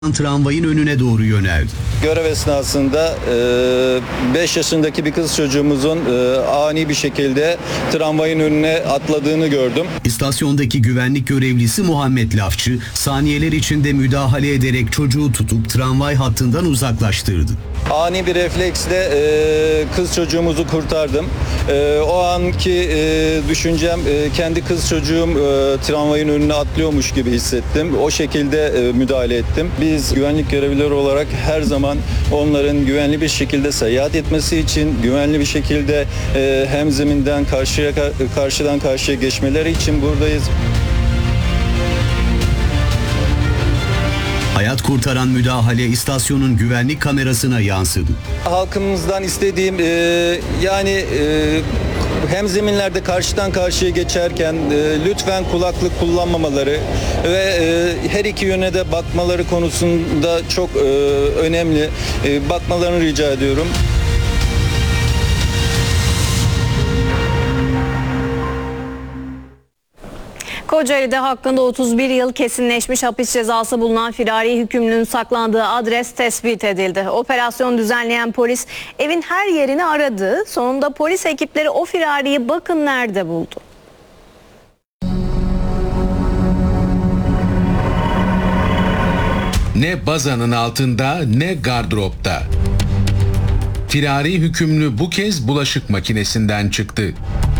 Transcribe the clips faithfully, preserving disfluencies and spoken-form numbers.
tramvayın önüne doğru yöneldi. Görev esnasında beş yaşındaki bir kız çocuğumuzun e, ani bir şekilde tramvayın önüne atladığını gördüm. İstasyondaki güvenlik görevlisi Muhammed Lafçı saniyeler içinde müdahale ederek çocuğu tutup tramvay hattından uzaklaştırdı. Ani bir refleksle e, kız çocuğumuzu kurtardım. E, o anki e, düşüncem e, kendi kız çocuğum e, tramvayın önüne atlıyormuş gibi hissettim. O şekilde e, müdahale ettim. Biz güvenlik görevlileri olarak her zaman onların güvenli bir şekilde seyahat etmesi için, güvenli bir şekilde e, hem zeminden karşıya karşıdan karşıya geçmeleri için buradayız. Hayat kurtaran müdahale istasyonun güvenlik kamerasına yansıdı. Halkımızdan istediğim e, yani e, hem zeminlerde karşıdan karşıya geçerken e, lütfen kulaklık kullanmamaları ve e, her iki yöne de bakmaları konusunda çok e, önemli. E, bakmalarını rica ediyorum. Kocaeli'de hakkında otuz bir yıl kesinleşmiş hapis cezası bulunan firari hükümlünün saklandığı adres tespit edildi. Operasyon düzenleyen polis evin her yerini aradı. Sonunda polis ekipleri o firariyi bakın nerede buldu. Ne bazanın altında ne gardıropta. Firari hükümlü bu kez bulaşık makinesinden çıktı.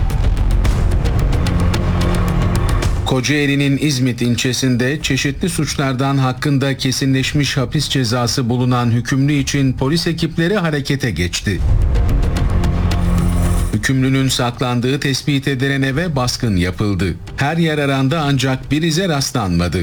Kocaeli'nin İzmit ilçesinde çeşitli suçlardan hakkında kesinleşmiş hapis cezası bulunan hükümlü için polis ekipleri harekete geçti. Hükümlünün saklandığı tespit edilen eve baskın yapıldı. Her yer arandı ancak bir ize rastlanmadı.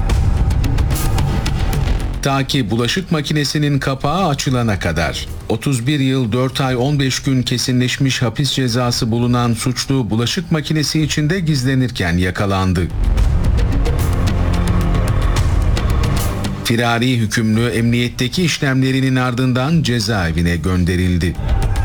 Ta ki bulaşık makinesinin kapağı açılana kadar. otuz bir yıl dört ay on beş gün kesinleşmiş hapis cezası bulunan suçlu bulaşık makinesi içinde gizlenirken yakalandı. Firari hükümlü emniyetteki işlemlerinin ardından cezaevine gönderildi.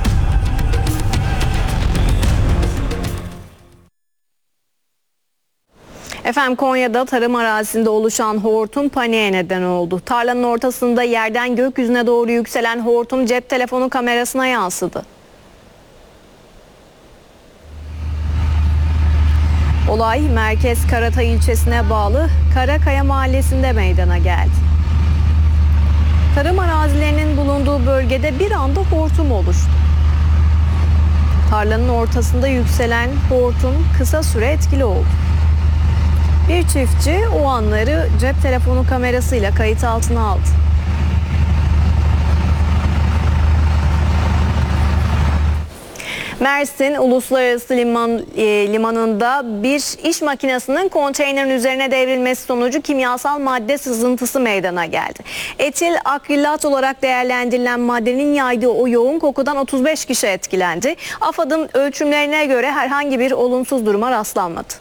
Efendim Konya'da tarım arazisinde oluşan hortum paniğe neden oldu. Tarlanın ortasında yerden gökyüzüne doğru yükselen hortum cep telefonu kamerasına yansıdı. Olay Merkez Karatay ilçesine bağlı Karakaya mahallesinde meydana geldi. Tarım arazilerinin bulunduğu bölgede bir anda hortum oluştu. Tarlanın ortasında yükselen hortum kısa süre etkili oldu. Bir çiftçi o anları cep telefonu kamerasıyla kayıt altına aldı. Mersin Uluslararası Liman, e, Limanı'nda bir iş makinesinin konteynerin üzerine devrilmesi sonucu kimyasal madde sızıntısı meydana geldi. Etil akrilat olarak değerlendirilen maddenin yaydığı o yoğun kokudan otuz beş kişi etkilendi. AFAD'ın ölçümlerine göre herhangi bir olumsuz duruma rastlanmadı.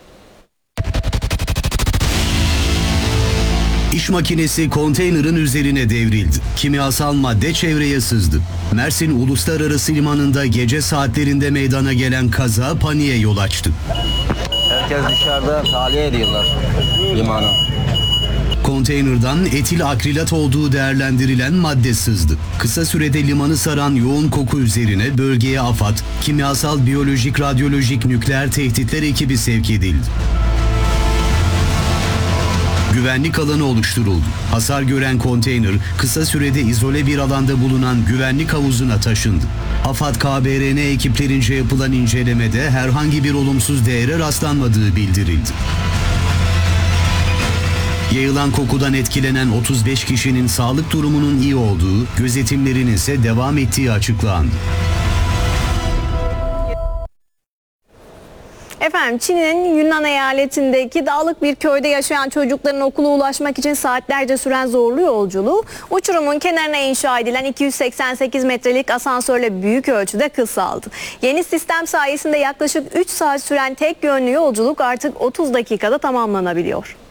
İş makinesi konteynerin üzerine devrildi. Kimyasal madde çevreye sızdı. Mersin Uluslararası Limanı'nda gece saatlerinde meydana gelen kaza paniğe yol açtı. Herkes dışarıda tahliye ediyorlar limanı. Konteynerdan etil akrilat olduğu değerlendirilen madde sızdı. Kısa sürede limanı saran yoğun koku üzerine bölgeye AFAD, kimyasal, biyolojik, radyolojik, nükleer tehditler ekibi sevk edildi. Güvenlik alanı oluşturuldu. Hasar gören konteyner kısa sürede izole bir alanda bulunan güvenlik havuzuna taşındı. AFAD K B R N ekiplerince yapılan incelemede herhangi bir olumsuz değere rastlanmadığı bildirildi. Yayılan kokudan etkilenen otuz beş kişinin sağlık durumunun iyi olduğu, gözetimlerin ise devam ettiği açıklandı. Efendim Çin'in Yunnan eyaletindeki dağlık bir köyde yaşayan çocukların okula ulaşmak için saatlerce süren zorlu yolculuğu uçurumun kenarına inşa edilen iki yüz seksen sekiz metrelik asansörle büyük ölçüde kısaldı. Yeni sistem sayesinde yaklaşık üç saat süren tek yönlü yolculuk artık otuz dakikada tamamlanabiliyor.